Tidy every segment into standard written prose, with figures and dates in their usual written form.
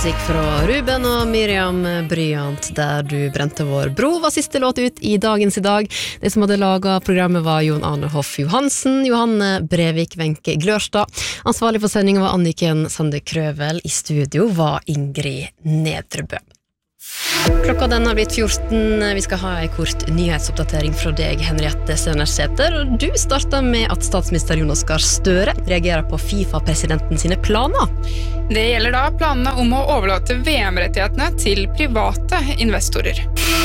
musikk fra Ruben og Miriam Bryant, der du brente vår bro, var siste låt ut i Dagens i dag. De som hadde laget programmet var Jon Arne Hoff Johansen, Johanne Brevik, Wenche Glørstad. Ansvarlig for sendingen var Anniken Sande Krøvel. I studio var Ingrid Nedrebø. Klokka den har blitt 14. Vi skal ha en kort nyhetsoppdatering fra deg, Henriette Sønnersæter. Du starter med at statsminister Jonas Gahr Støre reagerer på FIFA-presidenten sine planer. Det gjelder da planene om å overlate VM-rettighetene til private investorer.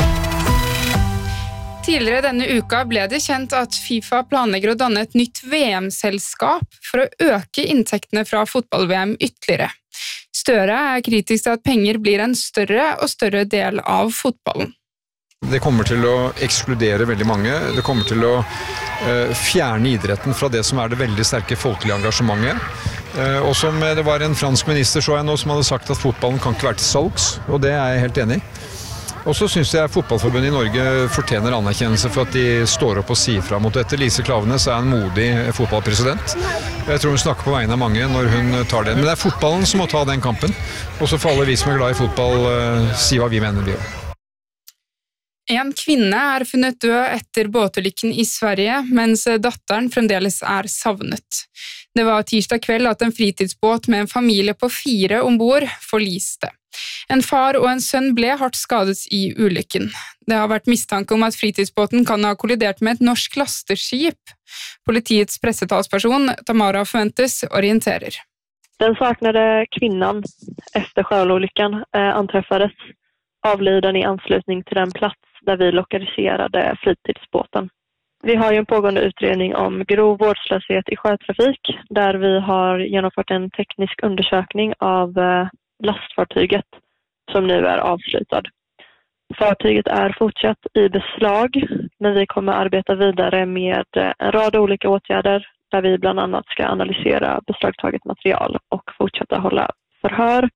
Tidligere denne uka ble det kjent at FIFA planlegger å danne et nytt VM-selskap for å øke inntektene fra fotball-VM ytterligere. Støre er kritisk til at penger blir en større og større del av fotballen. Det kommer til å ekskludere veldig mange. Det kommer til å fjerne idretten fra det som er det veldig sterke folkelige engasjementet. Og som det var en fransk minister så jeg nå som hadde sagt at fotballen kan ikke være til salgs, og det er jeg helt enig i. Og så synes jeg Fotballforbundet i Norge fortjener anerkjennelse for at de står opp og sier fra mot dette. Lise Klaveness er en modig fotballpresident. Jeg tror hun snakker på vegne av mange når hun tar den. Men det er fotballen som må ta den kampen. Og så får alle vi som er glad i fotball si hva vi mener vi gjør. En kvinne er funnet død etter båtulykken i Sverige, mens datteren fremdeles er savnet. Det var tirsdag kveld at en fritidsbåt med en familie på 4 ombord forliste. En far og en sønn ble hardt skadet i ulykken. Det har vært mistanke om at fritidsbåten kan ha kollidert med et norsk lasteskip. Politiets pressetalsperson Tamara Fuentes orienterer. Den saknade kvinnan efter sjöolyckan anträffades avliden i anslutning till den plats där vi lokaliserade fritidsbåten. Vi har ju en pågående utredning om grov vårdslöshet i sjötrafik där vi har genomfört en teknisk undersökning av lastfartyget som nu är avslutad. Fartyget är fortsatt i beslag, men vi kommer arbeta vidare med en rad olika åtgärder där vi bland annat ska analysera beslagtaget material och fortsätta hålla förhör.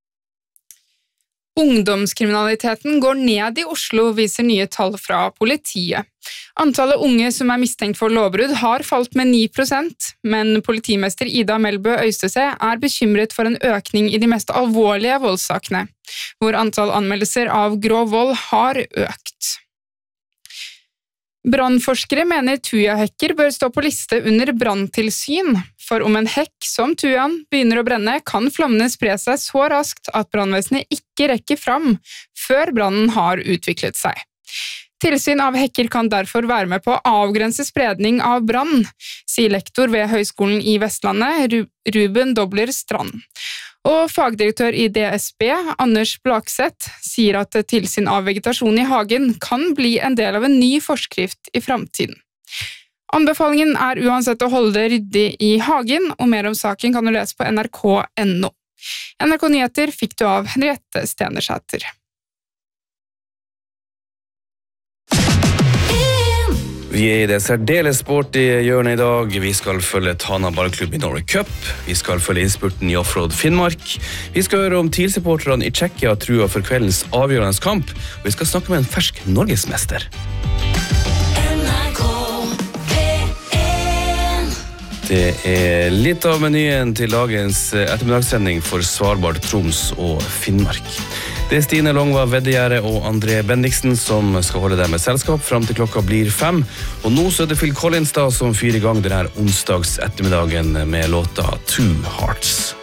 Ungdomskriminaliteten går ned i Oslo, viser nye tall fra politiet. Antallet unge som er mistenkt for lovbrudd har falt med 9%, men politimester Ida Melbø Øystese er bekymret for en økning i de mest alvorlige voldssakene, hvor antall anmeldelser av grov vold har økt. Brannforskere mener tujahekker bør stå på liste under branntilsyn, for om en hekk som tujaen begynner å brenne, kan flammene spre seg så raskt at brannvesenet ikke rekker fram før brannen har utviklet seg. Tilsyn av hekker kan derfor være med på å avgrense spredning av brann, sier lektor ved Høgskolen i Vestlandet, Ruben Dobler Strand. Og fagdirektør i DSB, Anders Blakseth, sier at tilsyn av vegetasjon i hagen kan bli en del av en ny forskrift i fremtiden. Anbefalingen er uansett å holde det ryddig i hagen, og mer om saken kan du lese på nrk.no. NRK Nyheter fikk du av Henriette Stenersæter. Vi er i det særdeles sportige hjørnet i dag. Vi skal følge Tana ballklubb i Norway Cup. Vi skal følge innspurten i Offroad Finnmark. Vi skal høre om TIL-supporterne i Tsjekkia trua for kveldens avgjørende kamp. Og vi skal snakke med en fersk norgesmester. Det er litt av menyen til dagens ettermiddagssending for Svalbard, Troms og Finnmark. Det er Stine Longva Veddegjerde og André Bendiksen som skal holde deg med selskap frem til klokka blir 5. Og nå så er det Phil Collins da som fyrer i gang denne onsdags ettermiddagen med låta Two Hearts.